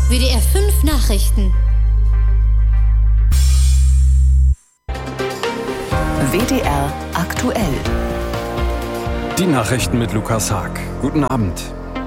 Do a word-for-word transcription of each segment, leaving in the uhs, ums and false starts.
W D R fünf Nachrichten. W D R aktuell. Die Nachrichten mit Lukas Haag. Guten Abend.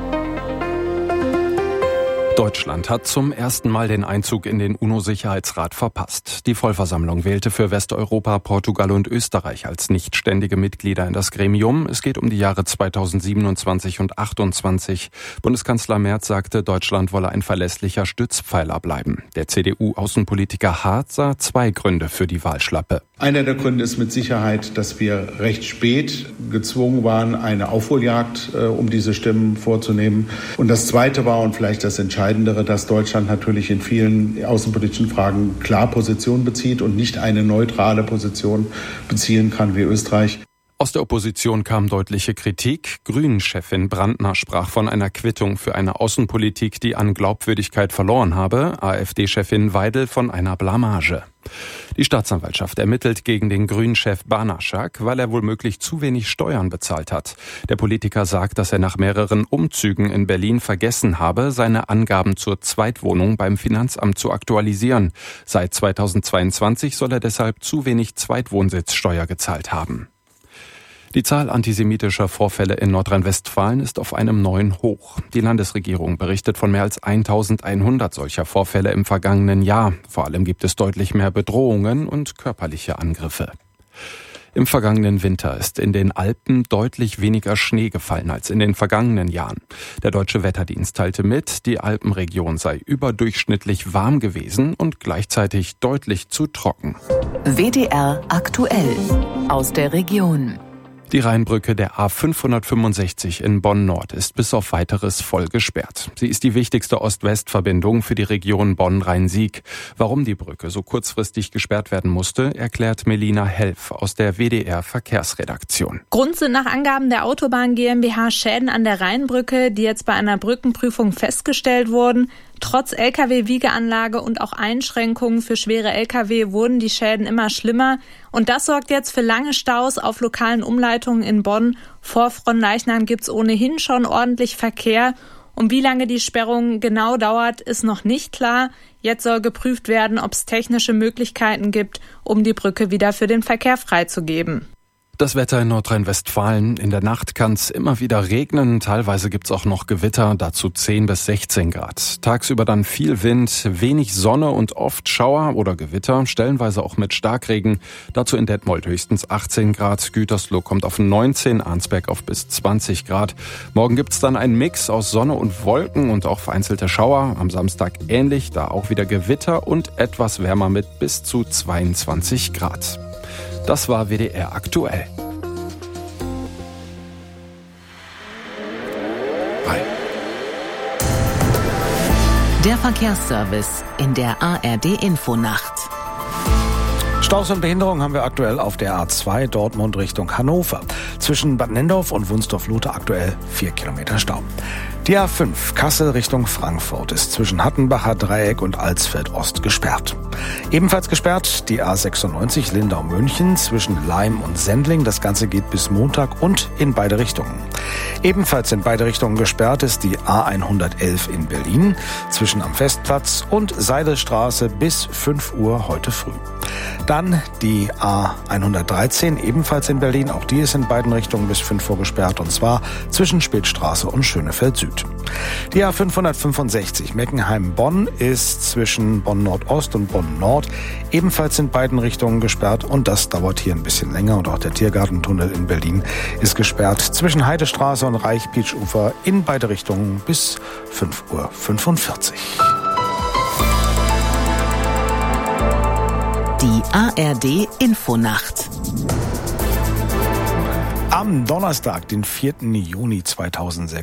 Deutschland hat zum ersten Mal den Einzug in den UNO-Sicherheitsrat verpasst. Die Vollversammlung wählte für Westeuropa, Portugal und Österreich als nichtständige Mitglieder in das Gremium. Es geht um die Jahre zweitausendsiebenundzwanzig und achtundzwanzig. Bundeskanzler Merz sagte, Deutschland wolle ein verlässlicher Stützpfeiler bleiben. Der C D U-Außenpolitiker Hart sah zwei Gründe für die Wahlschlappe. Einer der Gründe ist mit Sicherheit, dass wir recht spät gezwungen waren, eine Aufholjagd äh, um diese Stimmen vorzunehmen. Und das Zweite war, und vielleicht das Entscheidendere, dass Deutschland natürlich in vielen außenpolitischen Fragen klar Position bezieht und nicht eine neutrale Position beziehen kann wie Österreich. Aus der Opposition kam deutliche Kritik. Grünen-Chefin Brandner sprach von einer Quittung für eine Außenpolitik, die an Glaubwürdigkeit verloren habe. AfD-Chefin Weidel von einer Blamage. Die Staatsanwaltschaft ermittelt gegen den Grünen-Chef Banaschak, weil er womöglich zu wenig Steuern bezahlt hat. Der Politiker sagt, dass er nach mehreren Umzügen in Berlin vergessen habe, seine Angaben zur Zweitwohnung beim Finanzamt zu aktualisieren. Seit zweitausendzweiundzwanzig soll er deshalb zu wenig Zweitwohnsitzsteuer gezahlt haben. Die Zahl antisemitischer Vorfälle in Nordrhein-Westfalen ist auf einem neuen Hoch. Die Landesregierung berichtet von mehr als eintausendeinhundert solcher Vorfälle im vergangenen Jahr. Vor allem gibt es deutlich mehr Bedrohungen und körperliche Angriffe. Im vergangenen Winter ist in den Alpen deutlich weniger Schnee gefallen als in den vergangenen Jahren. Der Deutsche Wetterdienst teilte mit, die Alpenregion sei überdurchschnittlich warm gewesen und gleichzeitig deutlich zu trocken. W D R aktuell aus der Region. Die Rheinbrücke der A fünfhundertfünfundsechzig in Bonn-Nord ist bis auf Weiteres voll gesperrt. Sie ist die wichtigste Ost-West-Verbindung für die Region Bonn-Rhein-Sieg. Warum die Brücke so kurzfristig gesperrt werden musste, erklärt Melina Helf aus der W D R Verkehrsredaktion. Grund sind nach Angaben der Autobahn GmbH Schäden an der Rheinbrücke, die jetzt bei einer Brückenprüfung festgestellt wurden. Trotz L K W-Wiegeanlage und auch Einschränkungen für schwere L K W wurden die Schäden immer schlimmer. Und das sorgt jetzt für lange Staus auf lokalen Umleitungen in Bonn. Vor Frohnleichnam gibt's ohnehin schon ordentlich Verkehr. Und wie lange die Sperrung genau dauert, ist noch nicht klar. Jetzt soll geprüft werden, ob es technische Möglichkeiten gibt, um die Brücke wieder für den Verkehr freizugeben. Das Wetter in Nordrhein-Westfalen. In der Nacht kann es immer wieder regnen. Teilweise gibt's auch noch Gewitter, dazu zehn bis sechzehn Grad. Tagsüber dann viel Wind, wenig Sonne und oft Schauer oder Gewitter, stellenweise auch mit Starkregen. Dazu in Detmold höchstens achtzehn Grad. Gütersloh kommt auf neunzehn, Arnsberg auf bis zwanzig Grad. Morgen gibt's dann einen Mix aus Sonne und Wolken und auch vereinzelte Schauer. Am Samstag ähnlich, da auch wieder Gewitter und etwas wärmer mit bis zu zweiundzwanzig Grad. Das war W D R aktuell. Hi. Der Verkehrsservice in der A R D-Infonacht. Staus und Behinderung haben wir aktuell auf der A zwei Dortmund Richtung Hannover. Zwischen Bad Nendorf und Wunsdorf-Luther aktuell vier Kilometer Stau. Die A fünf Kassel Richtung Frankfurt ist zwischen Hattenbacher Dreieck und Alsfeld Ost gesperrt. Ebenfalls gesperrt die A sechsundneunzig Lindau-München zwischen Laim und Sendling. Das Ganze geht bis Montag und in beide Richtungen. Ebenfalls in beide Richtungen gesperrt ist die A hundertelf in Berlin zwischen am Festplatz und Seidelstraße bis fünf Uhr heute früh. Dann die A hundertdreizehn ebenfalls in Berlin. Auch die ist in beiden Richtungen bis fünf Uhr gesperrt und zwar zwischen Spätstraße und Schönefeld Süd. Die A fünfhundertfünfundsechzig Meckenheim-Bonn ist zwischen Bonn-Nordost und Bonn-Nord ebenfalls in beiden Richtungen gesperrt und das dauert hier ein bisschen länger und auch der Tiergartentunnel in Berlin ist gesperrt zwischen Heidestraße und Reichpietschufer in beide Richtungen bis fünf Uhr fünfundvierzig. Die A R D-Infonacht. Am Donnerstag, den vierten Juni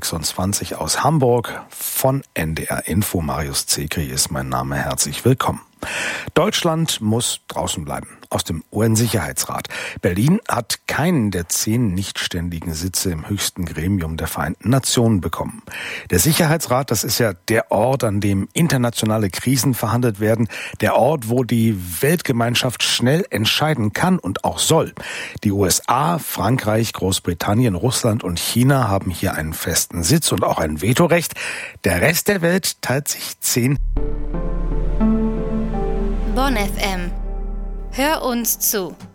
zweitausendsechsundzwanzig aus Hamburg von N D R Info. Marius Zekri ist mein Name. Herzlich willkommen. Deutschland muss draußen bleiben aus dem U N-Sicherheitsrat. Berlin hat keinen der zehn nichtständigen Sitze im höchsten Gremium der Vereinten Nationen bekommen. Der Sicherheitsrat, das ist ja der Ort, an dem internationale Krisen verhandelt werden, der Ort, wo die Weltgemeinschaft schnell entscheiden kann und auch soll. Die U S A, Frankreich, Großbritannien, Russland und China haben hier einen festen Sitz und auch ein Vetorecht. Der Rest der Welt teilt sich zehn. Bonn F M. Hör uns zu.